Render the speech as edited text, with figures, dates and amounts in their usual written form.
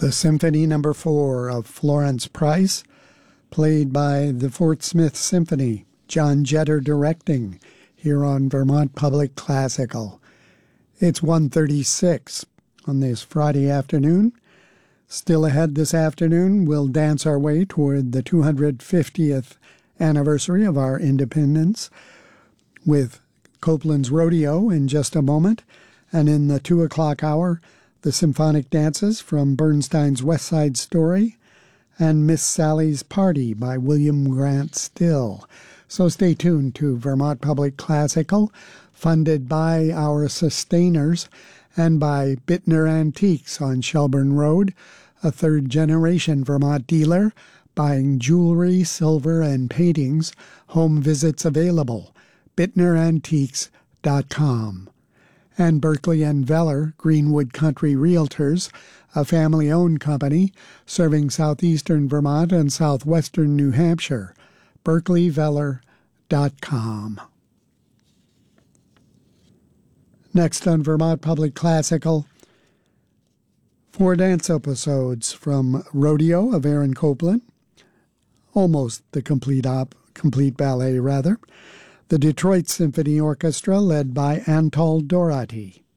The Symphony No. 4 of Florence Price, played by the Fort Smith Symphony, John Jetter directing, here on Vermont Public Classical. It's 1:36 on this Friday afternoon. Still ahead this afternoon, we'll dance our way toward the 250th anniversary of our independence with Copeland's Rodeo in just a moment, and in the 2 o'clock hour, the symphonic dances from Bernstein's West Side Story and Miss Sally's Party by William Grant Still. So stay tuned to Vermont Public Classical, funded by our sustainers and by Bittner Antiques on Shelburne Road, a third-generation Vermont dealer buying jewelry, silver, and paintings. Home visits available. BittnerAntiques.com. And Berkeley and Veller, Greenwood Country Realtors, a family-owned company serving southeastern Vermont and southwestern New Hampshire. BerkeleyVeller.com. Next on Vermont Public Classical, 4 dance episodes from Rodeo of Aaron Copland, almost the complete ballet, rather. The Detroit Symphony Orchestra, led by Antal Dorati.